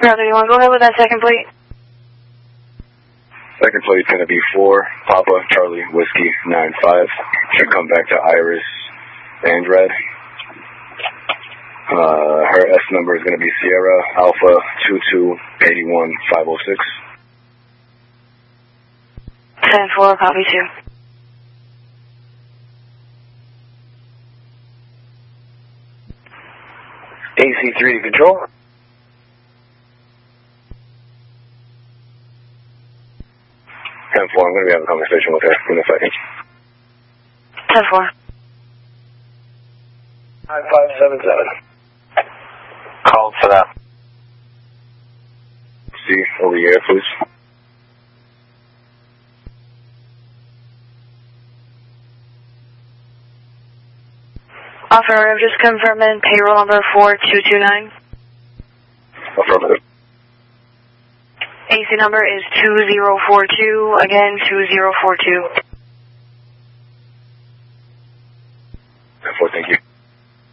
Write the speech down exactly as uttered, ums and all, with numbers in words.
Brother, you want to go ahead with that second plate? Second plate's going to be four, Papa, Charlie, Whiskey, nine five. Should come back to Iris and Red. Uh, her S number is going to be Sierra Alpha two two eight one five oh six. ten four, copy two. A C three to control. ten four, I'm going to be having a conversation with her in a second. ten four. five five seven seven. Called for that. See, over here, please. Affirmative, just confirming payroll number four two two nine. Affirmative. A C number is two zero four two, again two zero four two. ten four, thank you.